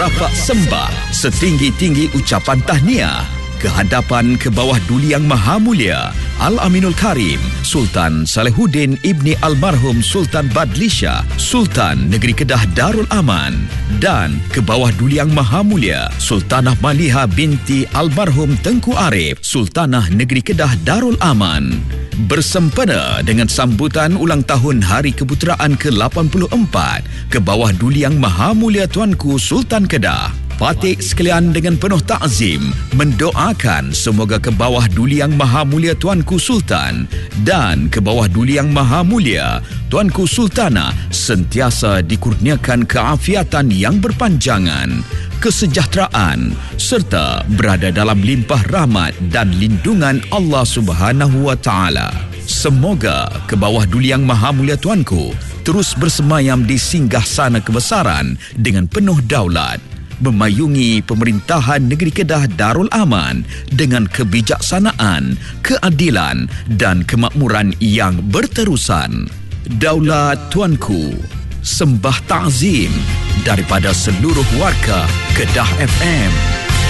merapat sembah setinggi-tinggi ucapan tahniah ke hadapan ke bawah duli yang maha mulia Al-Aminul Karim Sultan Salehuddin Ibni Almarhum Sultan Badlisha Sultan Negeri Kedah Darul Aman dan ke bawah duli yang maha mulia Sultanah Maliha binti Almarhum Tengku Arif Sultanah Negeri Kedah Darul Aman bersempena dengan sambutan ulang tahun Hari Keputeraan ke-84 ke bawah duli yang maha mulia Tuanku Sultan Kedah. Patik sekalian dengan penuh takzim mendoakan semoga ke bawah duli yang maha mulia Tuanku Sultan dan ke bawah duli yang maha mulia Tuanku Sultana sentiasa dikurniakan keafiatan yang berpanjangan, kesejahteraan serta berada dalam limpah rahmat dan lindungan Allah Subhanahu wa taala. Semoga ke bawah duli yang maha mulia Tuanku terus bersemayam di singgasana kebesaran dengan penuh daulat, memayungi pemerintahan Negeri Kedah Darul Aman dengan kebijaksanaan, keadilan dan kemakmuran yang berterusan. Daulat Tuanku, sembah takzim daripada seluruh warga Kedah FM.